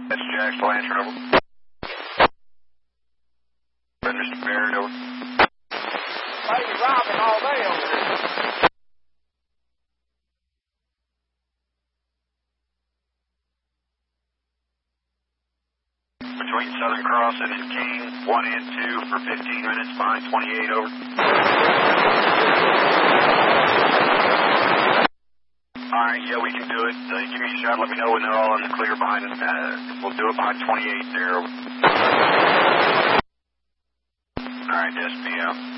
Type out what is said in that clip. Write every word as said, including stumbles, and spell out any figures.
That's Jack's Lantern, over. Mister Barrett, over. Lady Robin all day over there. Between Southern Cross and King, one and two for fifteen minutes, behind twenty-eight, over. Alright, yeah, we can do it. Uh, give me a shot, let me know when they're all in the clear behind us. Uh, we'll do it behind twenty-eight there, over. Alright, S P M.